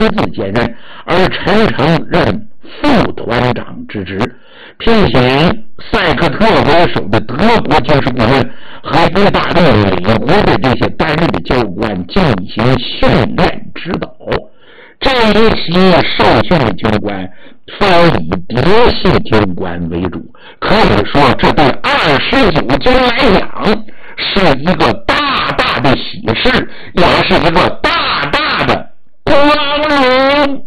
自兼任，而陈诚任副团长之职，聘请塞克特为首的德国军事顾问和意大利、美国的这些担任的教官进行训练指导。这一期受训的军官分以嫡系军官为主，可以说这对29军来讲是一个大大的喜事，也是一个大大的光荣。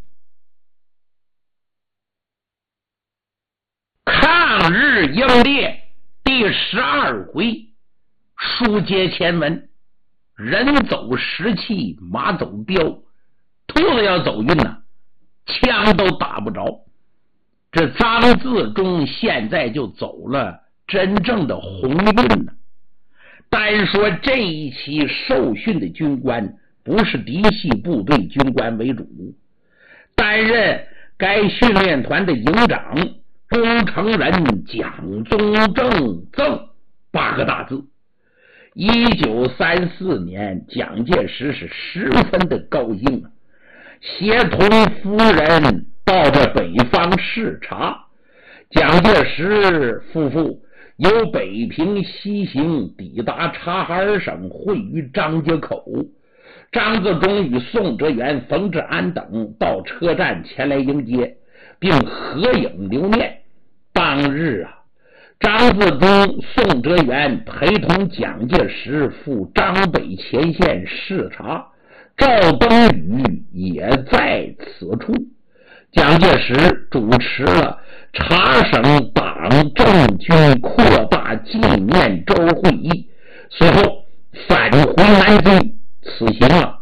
抗日英烈第12回，书接前文，人走石器，马走镖，兔子要走运呢，枪都打不着。这张自忠现在就走了真正的鸿运呢。单说这一期受训的军官不是嫡系部队军官为主，担任该训练团的营长工程人蒋宗正赠8个大字。1934年蒋介石是十分的高兴啊，协同夫人到这北方视察。蒋介石夫妇由北平西行，抵达察哈尔省，会于张家口。张自忠与宋哲元、冯治安等到车站前来迎接，并合影留念。当日啊，张自忠、宋哲元陪同蒋介石赴张北前线视察，赵登禹也在此处。蒋介石主持了察省党政军扩大纪念周会议，随后返回南京。此行啊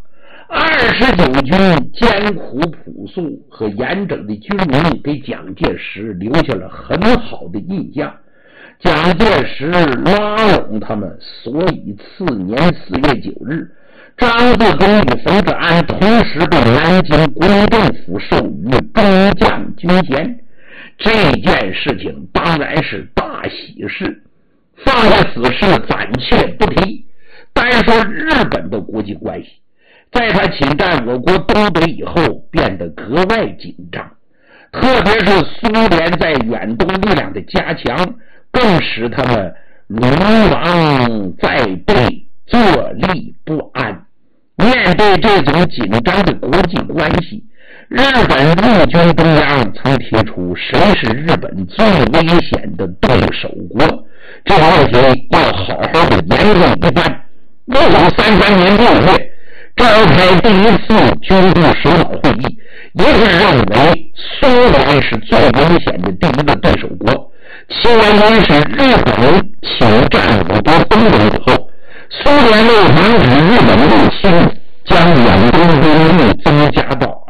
，29军艰苦朴素和严整的军容给蒋介石留下了很好的印象。蒋介石拉拢他们，所以次年4月9日，张自忠与冯治安同时被南京国民政府授予中将军衔。这件事情当然是大喜事，放下此事暂且不提，单说日本的国际关系，在他侵占我国东北以后变得格外紧张，特别是苏联在远东力量的加强，更使他们如芒在背，坐立不安。面对这种紧张的国际关系，日本陆军中央曾提出谁是日本最危险的对手国，这个问题要好好的研究一番。1933年6月召开第一次军部首脑会议，也是认为苏联是最危险的第一个对手国。其原因是日本侵占我国东北以后，苏联为防止日本入侵，将远东兵力增加到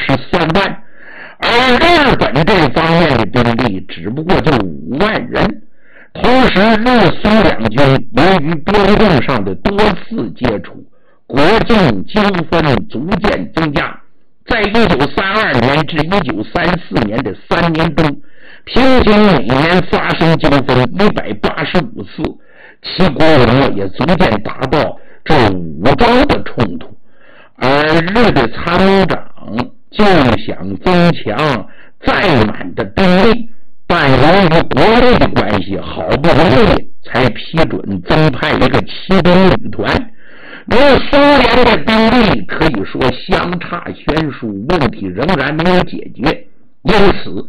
23万，而日本这方面的兵力只不过就5万人。同时日苏两军由于边境上的多次接触，国境纠纷逐渐增加。在1932年至1934年的3年中，平均每年发生纠纷185次，其规模也逐渐达到这武装的冲突。而日的参谋长就想增强载满的兵力，但由于国内的关系，好不容易才批准增派一个骑兵旅团。与苏联的兵力可以说相差悬殊，问题仍然没有解决。因此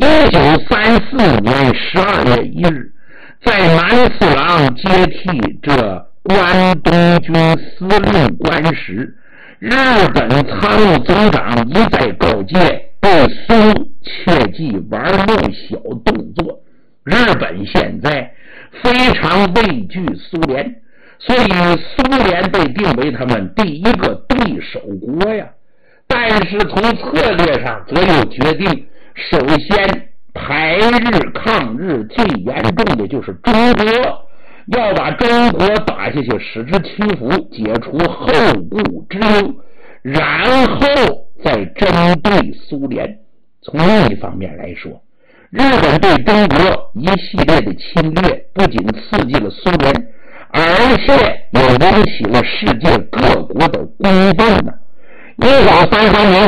1934年12月1日，在南次郎接替这关东军司令官时，日本参谋总长一再告诫对苏切忌玩弄小动作。日本现在非常畏惧苏联，所以苏联被定为他们第一个对手国呀。但是从策略上则又决定，首先台日抗日最严重的就是中国，要把中国打下去，使之屈服，解除后顾之忧，然后再针对苏联。从另一方面来说，日本对中国一系列的侵略不仅刺激了苏联，而且也引起了世界各国的公愤呢。1933年